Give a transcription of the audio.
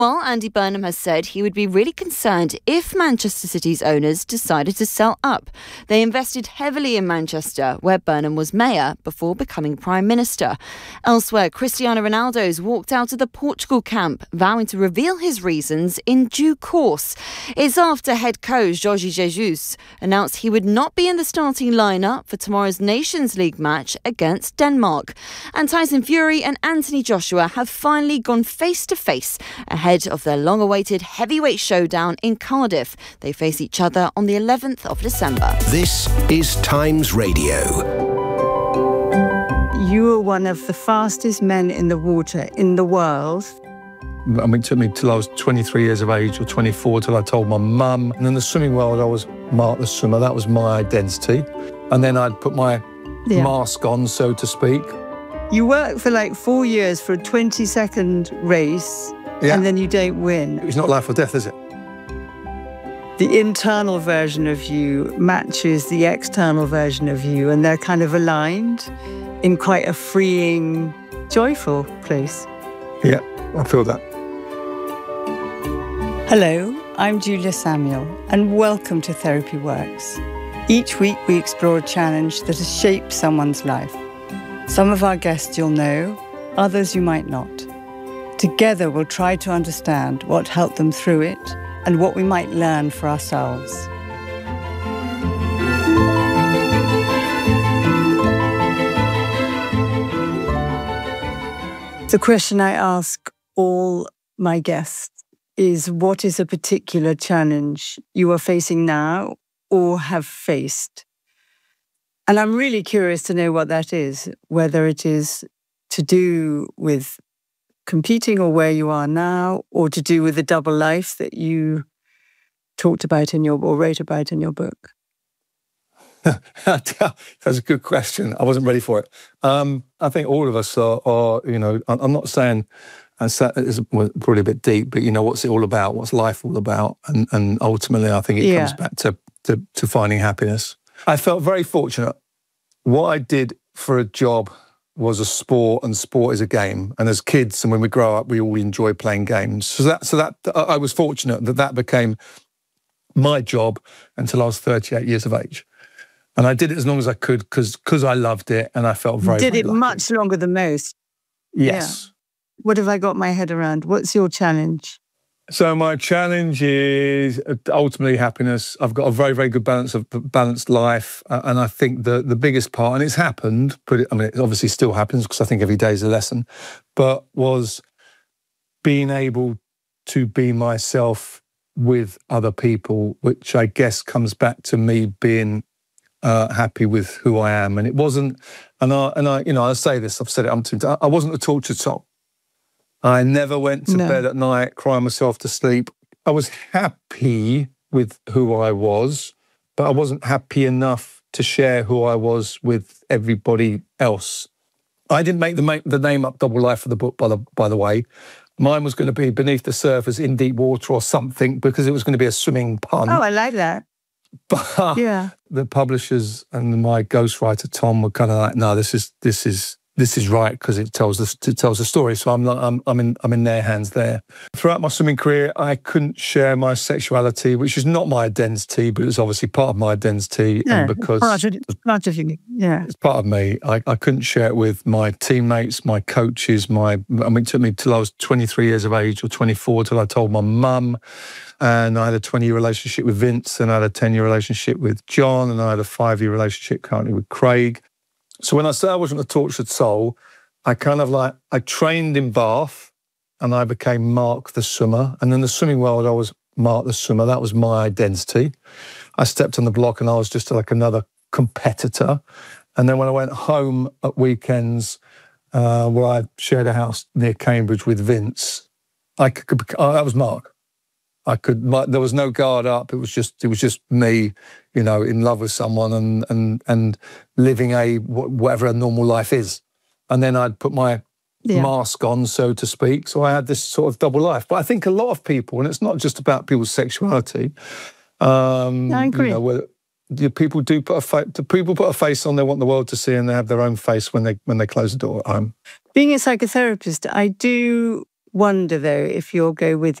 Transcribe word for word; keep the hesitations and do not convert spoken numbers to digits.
Well, Andy Burnham has said he would be really concerned if Manchester City's owners decided to sell up. They invested heavily in Manchester, where Burnham was mayor before becoming Prime Minister. Elsewhere, Cristiano Ronaldo's walked out of the Portugal camp, vowing to reveal his reasons in due course. It's after head coach Jorge Jesus announced he would not be in the starting lineup for tomorrow's Nations League match against Denmark. And Tyson Fury and Anthony Joshua have finally gone face-to-face ahead of their long-awaited heavyweight showdown in Cardiff. They face each other on the eleventh of December. This is Times Radio. You were one of the fastest men in the water in the world. I mean, it took me till I was twenty-three years of age or twenty-four till I told my mum. And in the swimming world, I was Mark the swimmer. That was my identity. And then I'd put my yeah. mask on, so to speak. You worked for like four years for a twenty-second race. Yeah. And then you don't win. It's not life or death, is it? The internal version of you matches the external version of you, and they're kind of aligned in quite a freeing, joyful place. Yeah, I feel that. Hello, I'm Julia Samuel, and welcome to Therapy Works. Each week we explore a challenge that has shaped someone's life. Some of our guests you'll know, others you might not. Together, we'll try to understand what helped them through it and what we might learn for ourselves. The question I ask all my guests is, what is a particular challenge you are facing now or have faced? And I'm really curious to know what that is, whether it is to do with competing or where you are now, or to do with the double life that you talked about in your, or wrote about in your book? That's a good question. I wasn't ready for it. Um, I think all of us are, are you know, I'm not saying, and it's probably a bit deep, but, you know, what's it all about? What's life all about? And, and ultimately, I think it yeah. comes back to, to, to finding happiness. I felt very fortunate. What I did for a job was a sport, and sport is a game. And as kids, and when we grow up, we all enjoy playing games. So that, so that I was fortunate that that became my job until I was thirty-eight years of age. And I did it as long as I could because because I loved it, and I felt very, did very it lucky. Much longer than most. Yes. Yeah. What have I got my head around? What's your challenge? So my challenge is ultimately happiness. I've got a very, very good balance of balanced life, uh, and I think the the biggest part, and it's happened, but it, I mean, it obviously still happens because I think every day is a lesson, but was being able to be myself with other people, which I guess comes back to me being uh, happy with who I am. And it wasn't, and I, and I, you know, I say this, I've said it, I'm too, I wasn't a tortured soul. I never went to no. bed at night crying myself to sleep. I was happy with who I was, but I wasn't happy enough to share who I was with everybody else. I didn't make the, ma- the name up Double Life for the book, by the, by the way. Mine was going to be Beneath the Surface in Deep Water or something, because it was going to be a swimming pun. Oh, I like that. But yeah. the publishers and my ghostwriter, Tom, were kind of like, no, this is, this is, this is right because it tells us it tells a story. So I'm I'm I'm in I'm in their hands there. Throughout my swimming career, I couldn't share my sexuality, which is not my identity, but it's obviously part of my identity. Yeah, and because part of, part of you, yeah, it's part of me. I, I couldn't share it with my teammates, my coaches, my. I mean, it took me till I was twenty-three years of age or twenty-four till I told my mum. And I had a twenty-year relationship with Vince, and I had a ten-year relationship with John, and I had a five-year relationship currently with Craig. So when I say I wasn't a tortured soul, I kind of like, I trained in Bath and I became Mark the swimmer. And in the swimming world, I was Mark the swimmer. That was my identity. I stepped on the block and I was just like another competitor. And then when I went home at weekends, uh, where I shared a house near Cambridge with Vince, I could, I, that was Mark. I could, my, there was no guard up. It was just, it was just me, you know, in love with someone and and and living a whatever a normal life is. And then I'd put my yeah. mask on, so to speak. So I had this sort of double life. But I think a lot of people, and it's not just about people's sexuality. Um, I agree. You know, whether, do people do put a fa- do people put a face on they want the world to see, and they have their own face when they when they close the door at home. Being a psychotherapist, I do wonder, though, if you'll go with